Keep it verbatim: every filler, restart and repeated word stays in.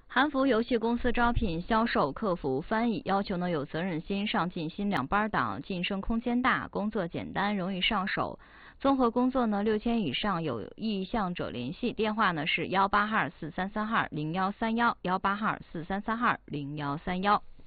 韩服游戏公司招聘销售、客服、翻译，要求呢有责任心、上进心、两班倒，晋升空间大，工作简单，容易上手。综合工作呢六千以上，有意向者联系。电话呢是幺八二四三三二零幺三幺幺八二四三三二零幺三幺。